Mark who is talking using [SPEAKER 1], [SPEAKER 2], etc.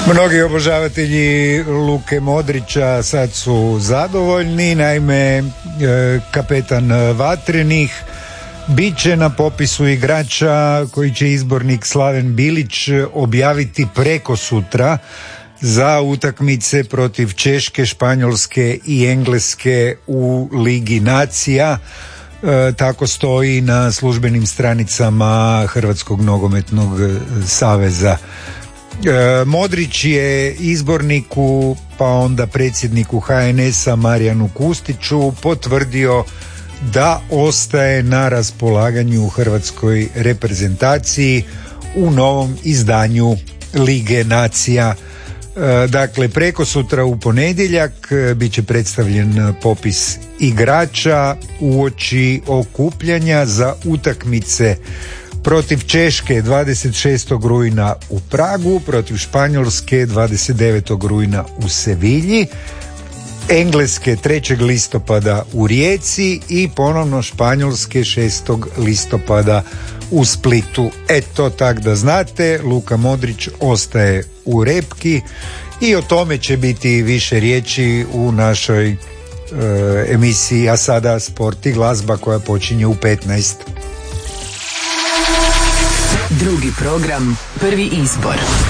[SPEAKER 1] Mnogi obožavatelji Luke Modrića sad su zadovoljni, naime kapetan Vatrenih bit će na popisu igrača koji će izbornik Slaven Bilić objaviti prekosutra za utakmice protiv Češke, Španjolske i Engleske u Ligi nacija. Tako stoji na službenim stranicama Hrvatskog nogometnog saveza. Modrić je izborniku pa onda predsjedniku HNS-a Marijanu Kustiću potvrdio da ostaje na raspolaganju u hrvatskoj reprezentaciji u novom izdanju Lige nacija. Dakle, prekosutra u ponedjeljak bit će predstavljen popis igrača uoči okupljanja za utakmice protiv Češke 26. rujna u Pragu, protiv Španjolske 29. rujna u Sevilji, Engleske 3. listopada u Rijeci i ponovno Španjolske 6. listopada u Splitu. Eto, tak da znate, Luka Modrić ostaje u repki i o tome će biti više riječi u našoj emisiji A sada sport i glazba koja počinje u 15.
[SPEAKER 2] Drugi program, prvi izbor.